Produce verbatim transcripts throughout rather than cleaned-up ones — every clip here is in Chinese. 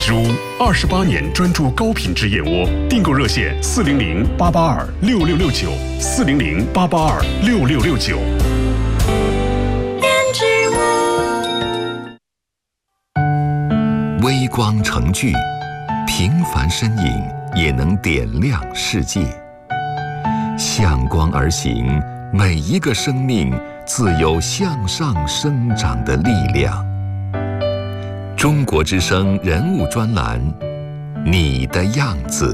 植屋二十八年专注高品质燕窝，订购热线四零零八八二六六六九四零零八八二六六六九。 微光成炬，平凡身影也能点亮世界。向光而行，每一个生命自有向上生长的力量。中国之声人物专栏，你的样子。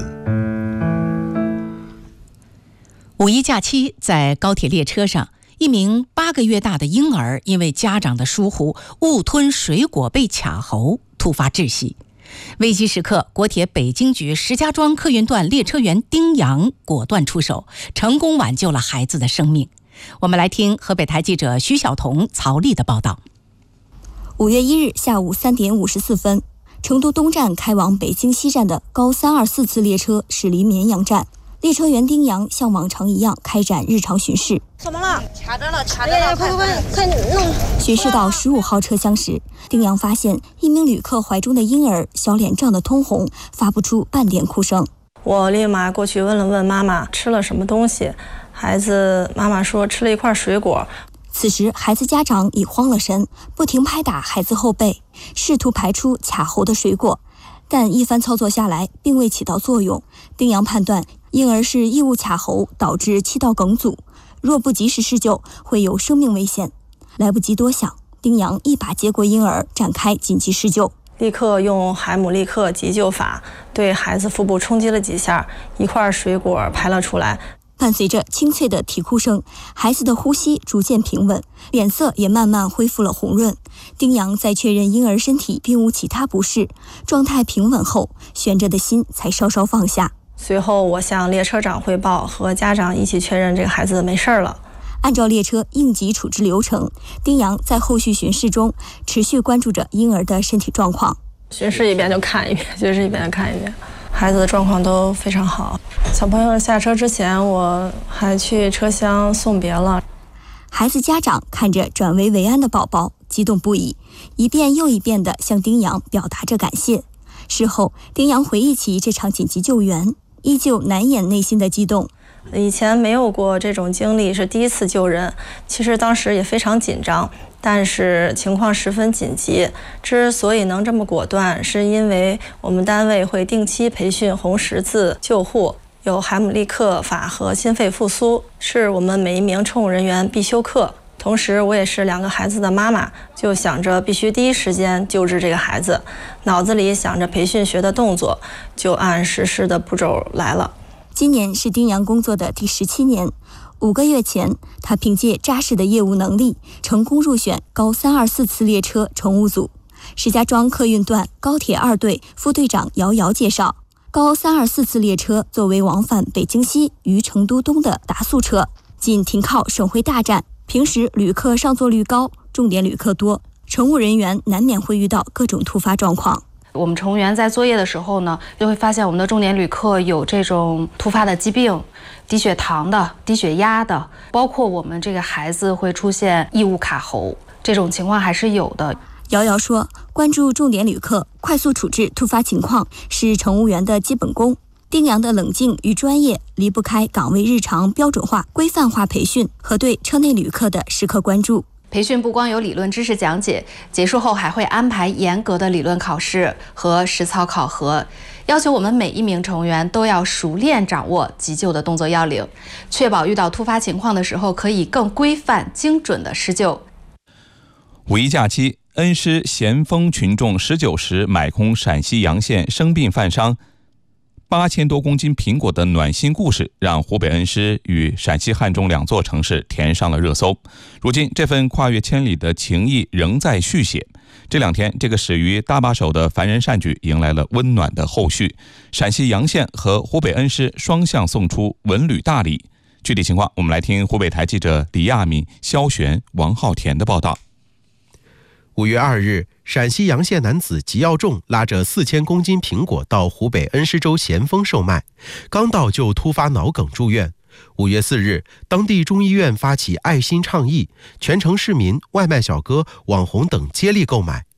五一假期，在高铁列车上，一名八个月大的婴儿因为家长的疏忽，误吞水果被卡喉，突发窒息。危急时刻，国铁北京局石家庄客运段列车员丁阳果断出手，成功挽救了孩子的生命。我们来听河北台记者徐晓彤、曹丽的报道。 五月一日下午三点五十四分，成都东站开往北京西站的高三二四次列车驶离绵阳站，列车员丁阳像往常一样开展日常巡视。 怎么了？卡着了，卡着了！快快快，快弄！ 巡视到十五号车厢时，丁阳发现一名旅客怀中的婴儿小脸涨得通红，发不出半点哭声。 我立马过去问了问妈妈吃了什么东西，孩子妈妈说吃了一块水果。 此时孩子家长已慌了神，不停拍打孩子后背，试图排出卡喉的水果，但一番操作下来并未起到作用。丁阳判断婴儿是异物卡喉导致气道梗阻，若不及时施救会有生命危险。来不及多想，丁阳一把接过婴儿，展开紧急施救， 立刻用海姆立克急救法对孩子腹部冲击了几下，一块水果排了出来。 伴随着清脆的啼哭声，孩子的呼吸逐渐平稳，脸色也慢慢恢复了红润。丁阳在确认婴儿身体并无其他不适，状态平稳后，悬着的心才稍稍放下。 随后我向列车长汇报，和家长一起确认这个孩子没事了。 按照列车应急处置流程，丁阳在后续巡视中持续关注着婴儿的身体状况， 巡视一遍就看一遍，巡视一遍就看一遍。孩子的状况都非常好。小朋友下车之前，我还去车厢送别了。 孩子家长看着转危为安的宝宝，激动不已，一遍又一遍地向丁阳表达着感谢。事后，丁阳回忆起这场紧急救援，依旧难掩内心的激动。 以前没有过这种经历，是第一次救人，其实当时也非常紧张，但是情况十分紧急。之所以能这么果断，是因为我们单位会定期培训红十字救护，有海姆立克法和心肺复苏，是我们每一名乘务人员必修课。同时我也是两个孩子的妈妈，就想着必须第一时间救治这个孩子，脑子里想着培训学的动作，就按实施的步骤来了。 今年是丁阳工作的第十七年，五个月前，他凭借扎实的业务能力，成功入选高三二四次列车乘务组。石家庄客运段高铁二队副队长姚瑶介绍，高三二四次列车作为往返北京西与成都东的达速车，仅停靠省会大站，平时旅客上座率高，重点旅客多，乘务人员难免会遇到各种突发状况。 我们乘务员在作业的时候呢，就会发现我们的重点旅客有这种突发的疾病，低血糖的、低血压的，包括我们这个孩子会出现异物卡喉，这种情况还是有的。 瑶瑶说，关注重点旅客，快速处置突发情况是乘务员的基本功。丁阳的冷静与专业离不开岗位日常标准化、规范化培训和对车内旅客的时刻关注。 培训不光有理论知识讲解，结束后还会安排严格的理论考试和实操考核，要求我们每一名乘务员都要熟练掌握急救的动作要领，确保遇到突发情况的时候可以更规范精准的施救。 五一假期，恩施咸丰群众十九时买空陕西洋县生病犯伤八千多公斤苹果的暖心故事，让湖北恩施与陕西汉中两座城市填上了热搜。如今，这份跨越千里的情谊仍在续写。这两天，这个始于搭把手的凡人善举迎来了温暖的后续。陕西洋县和湖北恩施双向送出文旅大礼。具体情况，我们来听湖北台记者李亚敏、肖璇、王浩田的报道。 五月二日，陕西洋县男子吉耀仲拉着四千公斤苹果到湖北恩施州咸丰售卖，刚到就突发脑梗住院。五月四日，当地中医院发起爱心倡议，全城市民、外卖小哥、网红等接力购买，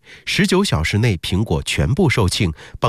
十九小时内苹果全部售罄。